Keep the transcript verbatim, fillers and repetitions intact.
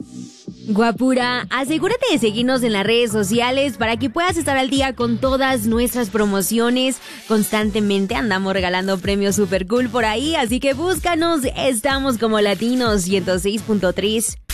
Guapura, asegúrate de seguirnos en las redes sociales para que puedas estar al día con todas nuestras promociones. Constantemente andamos regalando premios super cool por ahí, así que búscanos. Estamos como Latinos ciento seis punto tres.